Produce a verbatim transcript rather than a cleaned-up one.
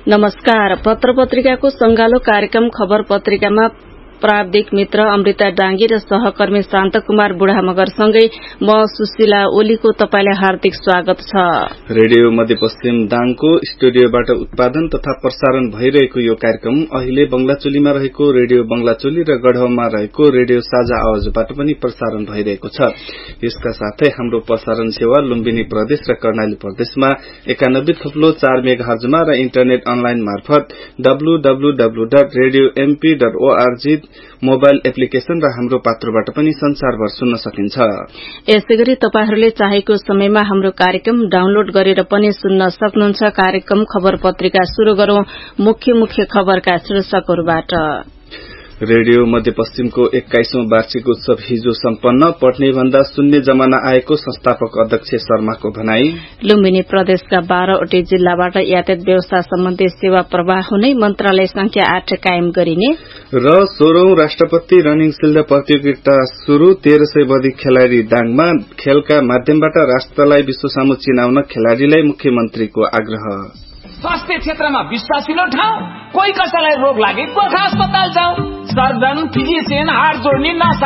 नमस्कार। पत्र पत्रिकाको संगालो कार्यक्रम खबर पत्रिकामा प्राविधिक मित्र अमृता डांगी र सहकर्मी शान्त कुमार बुढामगरसँगै म सुशीला ओलीको तपाईलाई हार्दिक स्वागत छ। रेडियो मध्यपश्चिम दाङको स्टुडियोबाट उत्पादन तथा प्रसारण भइरहेको यो कार्यक्रम अहिले बंगलाचोलीमा रहेको रेडियो बंगलाचोली र गढवामा रहेको रेडियो साझा आवाजबाट पनि प्रसारण भइरहेको छ। यसका साथै हाम्रो प्रसारण सेवा लुम्बिनी प्रदेश र कर्णाली प्रदेशमा एकानब्बे थप्लो चार मेगाहर्जमा र इन्टरनेट अनलाइन मार्फत W W W dot radio MP dot ORG mobile application र हाम्रो पात्रोबाट पनि संसारभर सुन्न सकिन्छ। यसैगरी तपाईहरूले चाहेको समयमा हाम्रो कार्यक्रम डाउनलोड गरेर पनि सुन्न सक्नुहुन्छ। कार्यक्रम खबर पत्रिका शुरू गरौं मुख्य मुख्य खबरका शीर्षकहरूबाट। रेडियो मध्यपश्चिमको एक्काइसौं वार्षिक उत्सव हिजो सम्पन्न। पढ्ने भन्दा शून्य जमाना आएको संस्थापक अध्यक्ष शर्माको भनाई। लुम्बिनी प्रदेशका बाह्रवटै जिल्लाबाट यातायात व्यवस्था सम्बन्धी सेवा प्रवाह हुने मन्त्रालय संख्या आठ कायम गरिने र सोह्रौं राष्ट्रपति रनिङ शिल्ड प्रतियोगिता शुरू। तेह्र सय बढी खेलाड़ी दाङमा। खेलका माध्यमबाट राष्ट्रलाई विश्वसामु चिनाउन खेलाड़ीलाई मुख्यमन्त्रीको आग्रह। स्वास्थ्य क्षेत्रमा विश्वासिलो ठाउँ। कोही कसैलाई रोग लागे गोर्खा अस्पताल जाऊ। सर्जन, फिजिशियन, हात जोड्ने